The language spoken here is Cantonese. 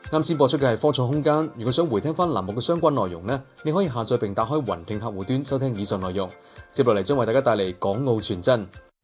啱先播出嘅係科創空間，如果想回聽翻欄目嘅相關內容呢，你可以下載並打開雲聽客戶端收聽以上內容。接落嚟將為大家帶嚟港澳傳真。